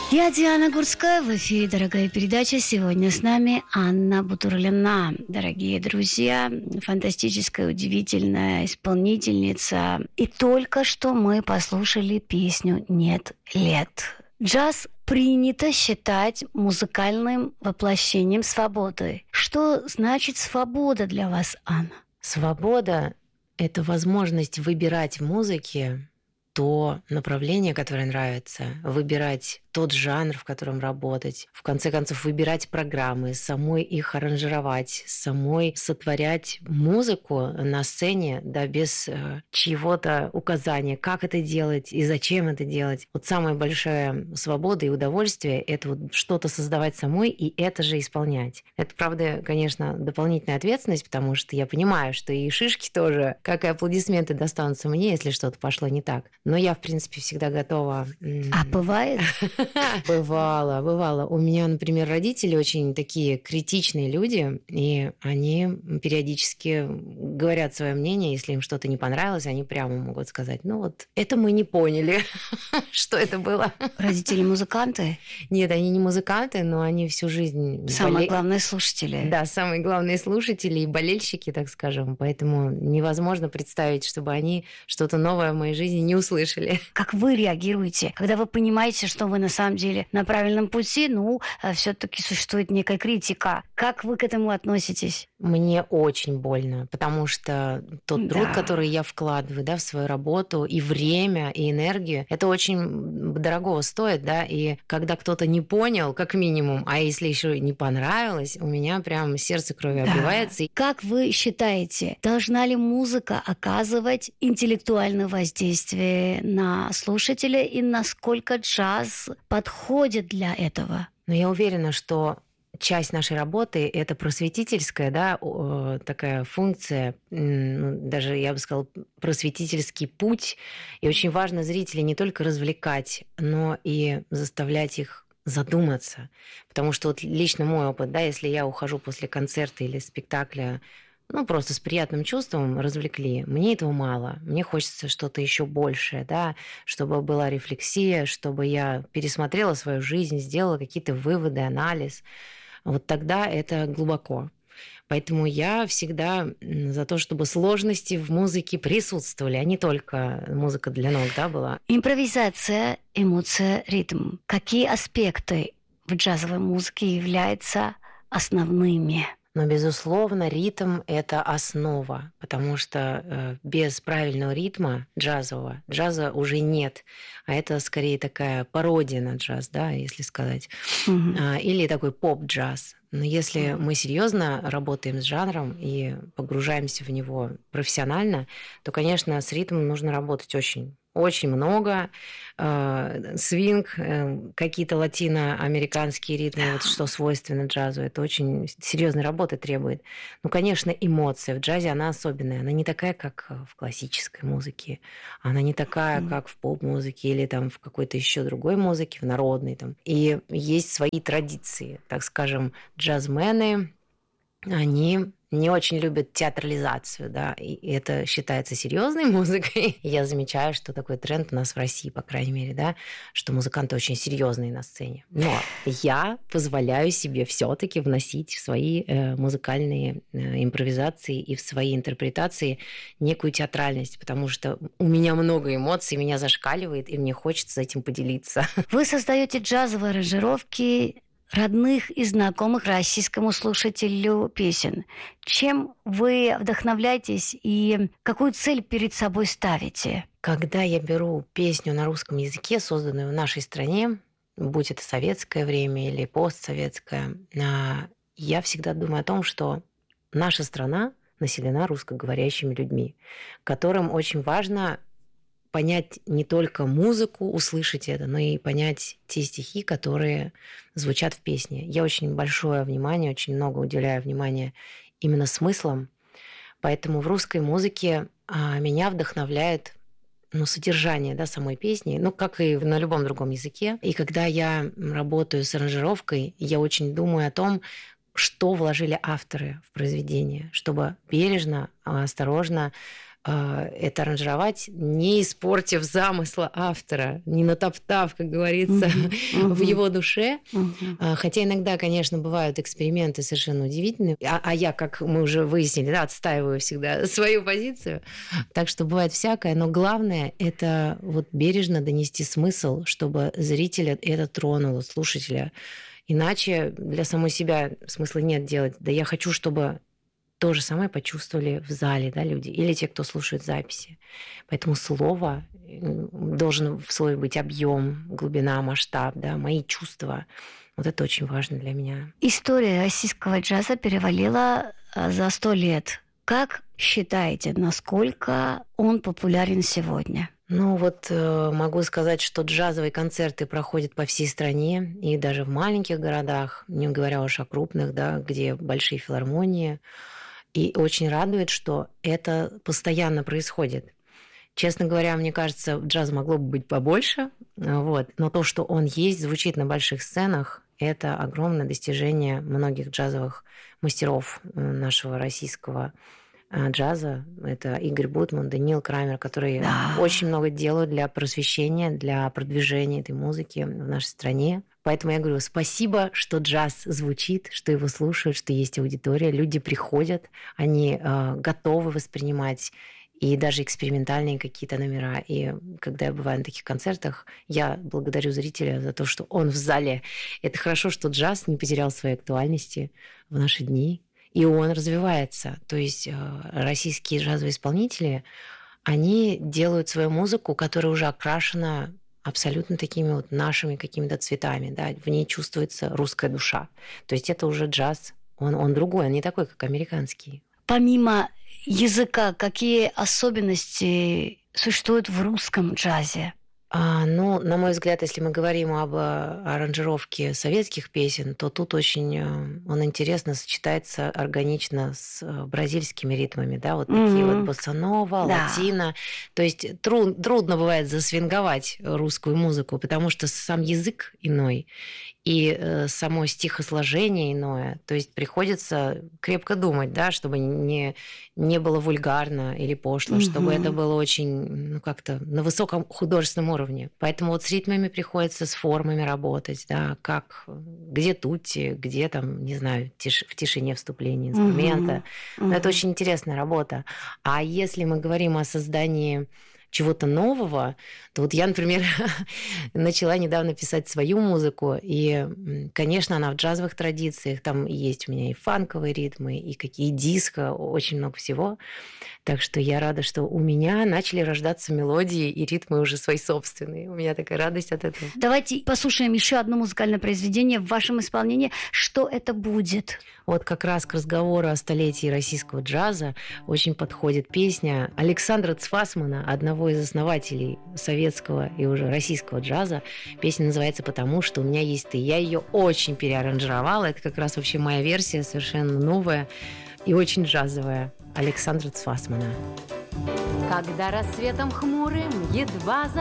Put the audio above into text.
Я Диана Гурцкая, в эфире «Дорогая передача». Сегодня с нами Анна Бутурлина. Дорогие друзья, фантастическая, удивительная исполнительница. И только что мы послушали песню «Нет лет». Джаз принято считать музыкальным воплощением свободы. Что значит свобода для вас, Анна? Свобода — это возможность выбирать в музыке то направление, которое нравится, выбирать тот жанр, в котором работать, в конце концов выбирать программы, самой их аранжировать, самой сотворять музыку на сцене, да, без чьего-то указания, как это делать и зачем это делать. Вот самая большая свобода и удовольствие — это вот что-то создавать самой и это же исполнять. Это, правда, конечно, дополнительная ответственность, потому что я понимаю, что и шишки тоже, как и аплодисменты, достанутся мне, если что-то пошло не так. Но я, в принципе, всегда готова. А бывает? Бывало. У меня, например, родители очень такие критичные люди, и они периодически говорят свое мнение. Если им что-то не понравилось, они прямо могут сказать: ну вот, это мы не поняли, что это было. Родители музыканты? Нет, они не музыканты, но они всю жизнь... Самые главные слушатели. Да, самые главные слушатели и болельщики, так скажем. Поэтому невозможно представить, чтобы они что-то новое в моей жизни не услышали. Как вы реагируете, когда вы понимаете, что вы на самом деле на правильном пути, все-таки существует некая критика? Как вы к этому относитесь? Мне очень больно, потому что тот труд, который я вкладываю, да, в свою работу, и время, и энергию, это очень дорого стоит, да, и когда кто-то не понял, как минимум, а если еще не понравилось, у меня прям сердце кровью обливается. Как вы считаете, должна ли музыка оказывать интеллектуальное воздействие на слушателя и насколько джаз подходит для этого? Но я уверена, что часть нашей работы — это просветительская, да, такая функция, даже, я бы сказала, просветительский путь. И очень важно зрителей не только развлекать, но и заставлять их задуматься. Потому что вот лично мой опыт, да, если я ухожу после концерта или спектакля, просто с приятным чувством развлекли. Мне этого мало. Мне хочется что-то еще большее, да, чтобы была рефлексия, чтобы я пересмотрела свою жизнь, сделала какие-то выводы, анализ. Вот тогда это глубоко. Поэтому я всегда за то, чтобы сложности в музыке присутствовали, а не только музыка для ног, да, была. Импровизация, эмоция, ритм. Какие аспекты в джазовой музыке являются основными? Но, безусловно, ритм — это основа, потому что без правильного ритма джаза уже нет. А это скорее такая пародия на джаз, да, если сказать. Или такой поп-джаз. Но если мы серьезно работаем с жанром и погружаемся в него профессионально, то, конечно, с ритмом нужно работать очень много. Свинг, какие-то латиноамериканские ритмы, вот что свойственно джазу, это очень серьезной работы требует. Конечно, эмоция в джазе, она особенная. Она не такая, как в классической музыке. Она не такая, как в поп-музыке или там в какой-то еще другой музыке, в народной. Там. И есть свои традиции. Так скажем, джазмены, они не очень любят театрализацию, да, и это считается серьезной музыкой. Я замечаю, что такой тренд у нас в России, по крайней мере, да, что музыканты очень серьезные на сцене. Но я позволяю себе все-таки вносить в свои музыкальные импровизации и в свои интерпретации некую театральность, потому что у меня много эмоций, меня зашкаливает, и мне хочется этим поделиться. Вы создаете джазовые аранжировки родных и знакомых российскому слушателю песен. Чем вы вдохновляетесь и какую цель перед собой ставите? Когда я беру песню на русском языке, созданную в нашей стране, будь это советское время или постсоветское, я всегда думаю о том, что наша страна населена русскоговорящими людьми, которым очень важно понять не только музыку, услышать это, но и понять те стихи, которые звучат в песне. Я очень большое внимание, очень много уделяю внимания именно смыслам, поэтому в русской музыке меня вдохновляет содержание, да, самой песни, как и на любом другом языке. И когда я работаю с аранжировкой, я очень думаю о том, что вложили авторы в произведение, чтобы бережно, осторожно это аранжировать, не испортив замысла автора, не натоптав, как говорится, в его душе. Хотя иногда, конечно, бывают эксперименты совершенно удивительные. А я, как мы уже выяснили, да, отстаиваю всегда свою позицию. Так что бывает всякое. Но главное — это вот бережно донести смысл, чтобы зрителя это тронуло, слушателя. Иначе для самой себя смысла нет делать. Да я хочу, чтобы то же самое почувствовали в зале, да, люди, или те, кто слушает записи. Поэтому слово должен в слове быть объем, глубина, масштаб, да, мои чувства. Вот это очень важно для меня. История российского джаза перевалила за 100 лет. Как считаете, насколько он популярен сегодня? Ну вот могу сказать, что джазовые концерты проходят по всей стране, и даже в маленьких городах, не говоря уж о крупных, да, где большие филармонии. И очень радует, что это постоянно происходит. Честно говоря, мне кажется, джаз могло бы быть побольше, вот. Но то, что он есть, звучит на больших сценах, это огромное достижение многих джазовых мастеров нашего российского джаза. Это Игорь Бутман, Даниил Крамер, которые очень много делают для просвещения, для продвижения этой музыки в нашей стране. Поэтому я говорю, спасибо, что джаз звучит, что его слушают, что есть аудитория, люди приходят, они готовы воспринимать и даже экспериментальные какие-то номера. И когда я бываю на таких концертах, я благодарю зрителя за то, что он в зале. Это хорошо, что джаз не потерял своей актуальности в наши дни, и он развивается. То есть российские джазовые исполнители, они делают свою музыку, которая уже окрашена абсолютно такими вот нашими какими-то цветами, да, в ней чувствуется русская душа. То есть это уже джаз, он другой, он не такой, как американский. Помимо языка, какие особенности существуют в русском джазе? Ну, на мой взгляд, если мы говорим об аранжировке советских песен, то тут очень он интересно сочетается органично с бразильскими ритмами, да, вот такие вот боссанова, латино. То есть трудно бывает засвинговать русскую музыку, потому что сам язык иной и само стихосложение иное. То есть приходится крепко думать, да, чтобы не было вульгарно или пошло, чтобы это было очень, как-то на высоком художественном уровне. Поэтому вот с ритмами приходится, с формами работать, да, где тутти, где там, не знаю, в тишине вступления инструмента. Это очень интересная работа. А если мы говорим о создании чего-то нового, то вот я, например, начала недавно писать свою музыку, и, конечно, она в джазовых традициях, там есть у меня и фанковые ритмы, и какие диско, очень много всего. Так что я рада, что у меня начали рождаться мелодии и ритмы уже свои собственные. У меня такая радость от этого. Давайте послушаем еще одно музыкальное произведение в вашем исполнении. Что это будет? Вот как раз к разговору о столетии российского джаза очень подходит песня Александра Цфасмана, одного из основателей советского и уже российского джаза. Песня называется «Потому что у меня есть ты». Я ее очень переаранжировала. Это как раз вообще моя версия, совершенно новая и очень джазовая. Александра Цфасмана. Когда рассветом хмурым едва